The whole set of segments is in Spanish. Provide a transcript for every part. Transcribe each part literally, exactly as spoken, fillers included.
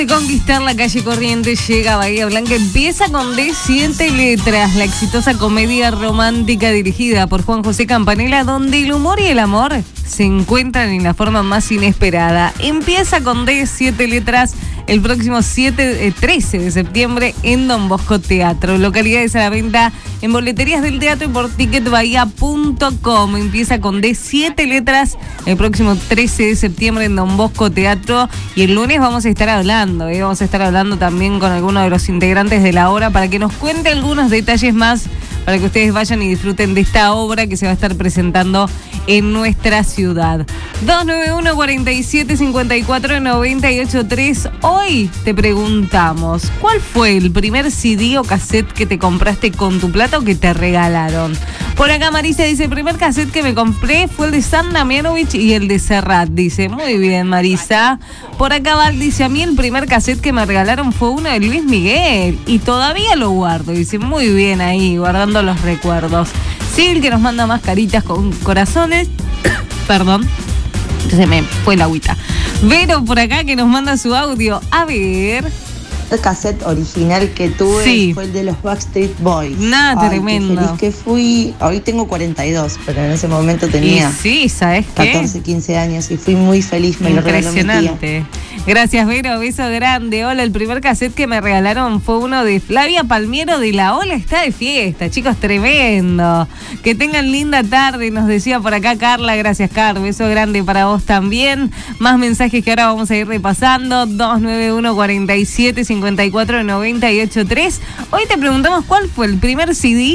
de conquistar la calle Corrientes, llega a Bahía Blanca, empieza con D siete letras, la exitosa comedia romántica dirigida por Juan José Campanella, donde el humor y el amor se encuentran en la forma más inesperada. Empieza con D siete letras el próximo siete, eh, trece de septiembre en Don Bosco Teatro. Localidades a la venta en boleterías del teatro y por ticket bahía punto com. Empieza con D siete letras el próximo trece de septiembre en Don Bosco Teatro. Y el lunes vamos a estar hablando, ¿eh? vamos a estar hablando también con algunos de los integrantes de la obra para que nos cuente algunos detalles más, para que ustedes vayan y disfruten de esta obra que se va a estar presentando en nuestra ciudad. dos nueve uno, cuatro siete, cinco cuatro, nueve ocho tres. Hoy te preguntamos, ¿cuál fue el primer C D o cassette que te compraste con tu plata o que te regalaron? Por acá Marisa dice, el primer cassette que me compré fue el de San Damianovich y el de Serrat. Dice, muy bien Marisa. Por acá Val dice, a mí el primer cassette que me regalaron fue uno de Luis Miguel y todavía lo guardo. Dice, muy bien ahí, guardando los recuerdos. Sil, que nos manda más caritas con corazones. Perdón, se me fue la agüita. Vero por acá que nos manda su audio. A ver. El cassette original que tuve sí. fue el de los Backstreet Boys. Nada, tremendo. Qué feliz que fui. Hoy tengo cuarenta y dos, pero en ese momento tenía y sí, ¿sabes qué? catorce, quince años y fui muy feliz. Me lo regaló mi tía. Impresionante. Gracias, Vero, beso grande. Hola, el primer cassette que me regalaron fue uno de Flavia Palmiero de La Ola está de fiesta. Chicos, tremendo. Que tengan linda tarde, nos decía por acá Carla. Gracias, Car. Beso grande para vos también. Más mensajes que ahora vamos a ir repasando. dos nueve uno, cuatro siete, cinco cuatro, nueve ocho tres. Hoy te preguntamos cuál fue el primer C D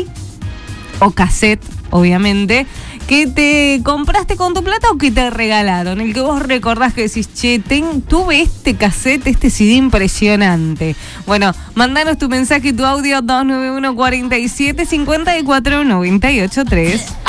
o cassette, obviamente, que te compraste con tu plata o que te regalaron, el que vos recordás que decís, che, ten, tuve este cassette, este C D impresionante. Bueno, mandanos tu mensaje, tu audio, dos nueve uno, cuatro siete, cinco cuatro, nueve ocho tres.